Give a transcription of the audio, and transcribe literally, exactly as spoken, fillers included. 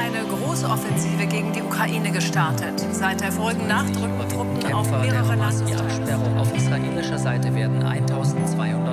eine große Offensive gegen die Ukraine gestartet. Seit der vorigen Nacht rücken Truppen auf mehrere Landesteile. Die Absperrung auf israelischer Seite werden eintausendzweihundert